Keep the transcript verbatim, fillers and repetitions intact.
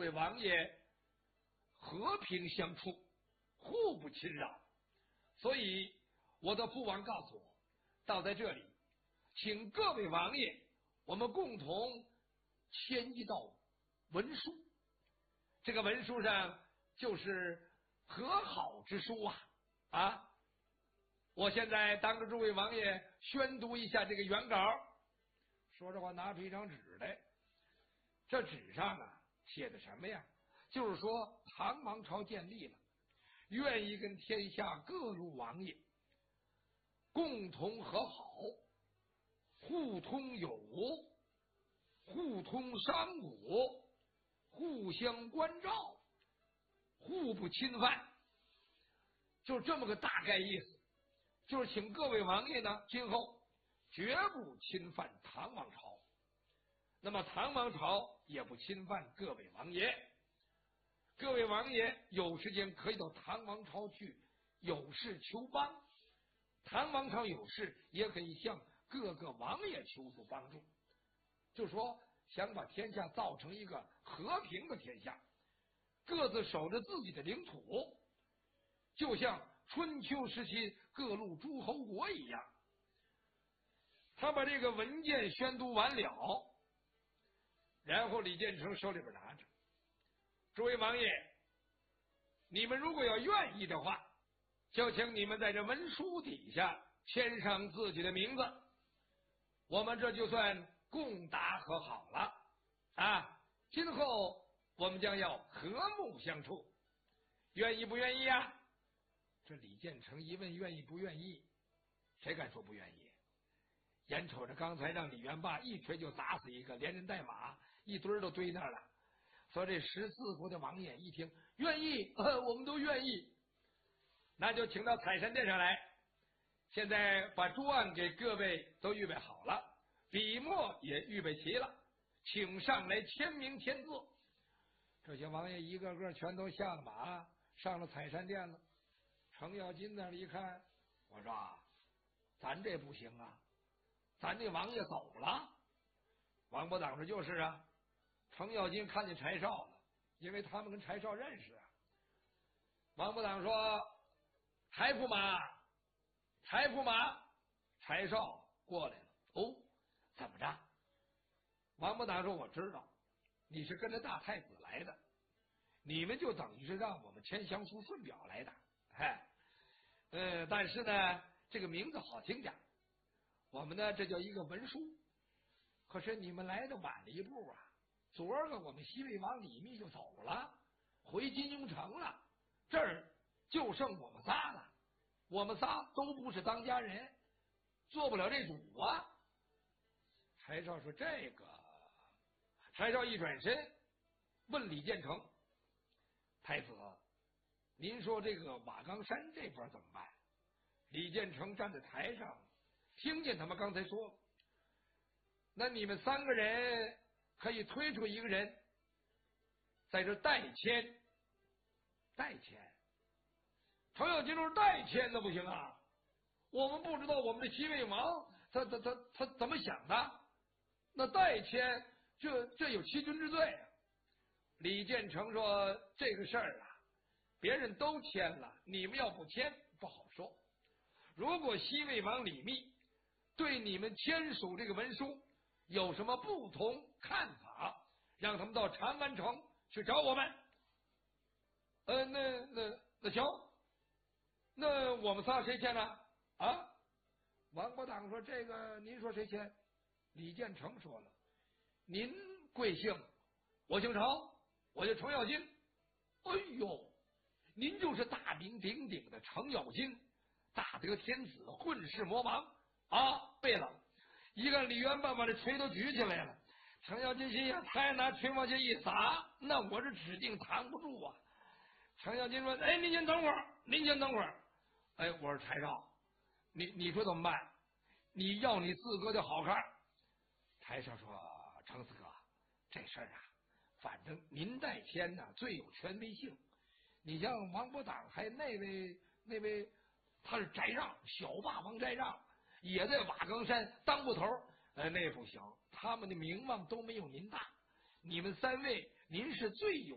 位王爷和平相处，互不侵扰。所以我的父王告诉我，到在这里，请各位王爷，我们共同签一道文书。这个文书上就是和好之书啊啊！我现在当着诸位王爷宣读一下这个原稿。说着话，拿出一张纸来。这纸上啊写的什么呀？就是说唐王朝建立了，愿意跟天下各路王爷共同和好，互通有无，互通商贾，互相关照，互不侵犯，就这么个大概意思。就是请各位王爷呢，今后绝不侵犯唐王朝，那么唐王朝也不侵犯各位王爷。各位王爷有时间可以到唐王朝去有事求帮，唐王朝有事也可以向各个王爷求助帮助。就说想把天下造成一个和平的天下，各自守着自己的领土，就像春秋时期各路诸侯国一样。他把这个文件宣读完了，然后李建成手里边拿着，诸位王爷，你们如果要愿意的话，就请你们在这文书底下签上自己的名字，我们这就算共达和好了啊！今后我们将要和睦相处，愿意不愿意啊？这李建成一问愿意不愿意，谁敢说不愿意？眼瞅着刚才让李元霸一锤就砸死一个，连人带马一堆都堆那儿了。所以这十四国的王爷一听愿意、呃，我们都愿意，那就请到采山殿上来。现在把桌案给各位都预备好了，笔墨也预备齐了，请上来签名签字。这些王爷一个个全都下了马，上了采山殿了。程咬金那里一看，我说咱这不行啊，咱这王爷走了。王伯党说就是啊。程咬金看见柴少了，因为他们跟柴少认识啊。王伯党说柴驸马，柴驸马。柴少过来了。哦，怎么着？王伯党说我知道你是跟着大太子来的，你们就等于是让我们签降书顺表来的。哎，呃，但是呢这个名字好听点，我们呢这叫一个文书。可是你们来的晚了一步啊，昨儿个我们西魏王李密就走了，回金庸城了，这儿就剩我们仨了，我们仨都不是当家人，做不了这主啊。柴少说这个，柴少一转身问李建成，太子，您说这个瓦岗山这边怎么办？李建成站在台上，听见他们刚才说，那你们三个人可以推出一个人在这代签。代签？程咬金说代签那不行啊，我们不知道我们的西魏王他他他他怎么想的，那代签这这有欺君之罪啊。李建成说这个事儿啊，别人都签了，你们要不签不好说。如果西魏王李密对你们签署这个文书有什么不同看法，让他们到长安城去找我们。呃，那那那行，那我们仨谁签呢？啊？王伯党说这个您说谁签？李建成说了，您贵姓？我姓程，我叫程咬金。哎呦，您就是大名鼎鼎的程咬金，大德天子，混世魔王啊！对了，一个李元霸把这锤都举起来了，程咬金心想，他拿锤往下一砸，那我这指定扛不住啊。程咬金说：“哎，您先等会儿，您先等会儿。”哎，我说柴少，你你说怎么办？你要你四哥就好看。柴少说：“程四哥，这事儿啊，反正您代签呢最有权威性。你像王伯党还那位那位，他是翟让，小霸王翟让，也在瓦岗山当部头，呃，那不行，他们的名望都没有您大。你们三位，您是最有